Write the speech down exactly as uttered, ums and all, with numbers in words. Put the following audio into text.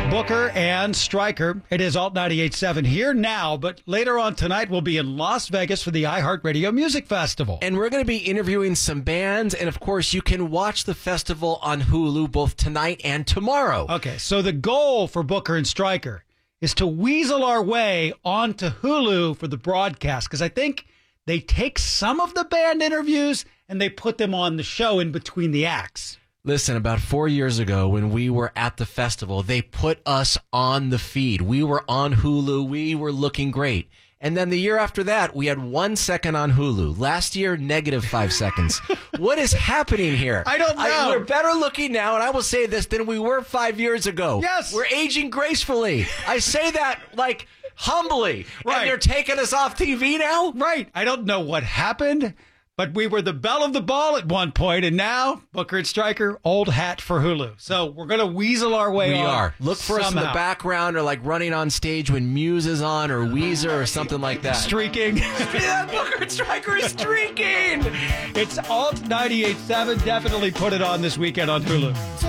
Booker and Stryker. It is Alt ninety-eight point seven here now, but later on tonight we'll be in Las Vegas for the iHeartRadio Music Festival. And we're going to be interviewing some bands, and of course you can watch the festival on Hulu both tonight and tomorrow. Okay, so the goal for Booker and Stryker is to weasel our way onto Hulu for the broadcast, because I think they take some of the band interviews and they put them on the show in between the acts. Listen, about four years ago when we were at the festival, they put us on the feed. We were on Hulu. We were looking great. And then the year after that, we had one second on Hulu. Last year, negative five seconds. What is happening here? I don't know. I, we're better looking now, and I will say this, than we were five years ago. Yes. We're aging gracefully. I say that like humbly. Right. And they're taking us off T V now? Right. I don't know what happened, but we were the belle of the ball at one point, and now Booker and Stryker, old hat for Hulu. So we're going to weasel our way We on. are. Look for us in the somehow. background or like running on stage when Muse is on or Weezer or something like that. Streaking. Yeah, Booker and Stryker is streaking. It's Alt ninety-eight point seven. Definitely put it on this weekend on Hulu.